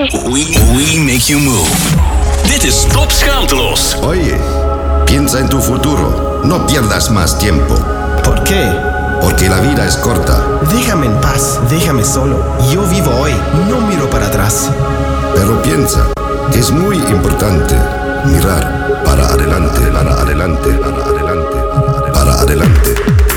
We make you move. Dit is Top Schaamteloos. Oye, piensa en tu futuro. No pierdas más tiempo. ¿Por qué? Porque la vida es corta. Déjame en paz, déjame solo. Yo vivo hoy, no miro para atrás. Pero piensa, es muy importante mirar para adelante, para adelante, para adelante, para adelante.